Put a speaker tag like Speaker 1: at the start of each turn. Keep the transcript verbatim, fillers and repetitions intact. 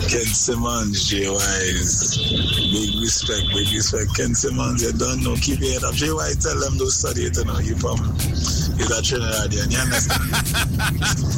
Speaker 1: Ken Simmons, J Wise. Big respect, big respect. Ken Simmons, you don't know. Keep your head up. J Wise, tell them to study it, you know. You from, you're a Trinidadian, you understand?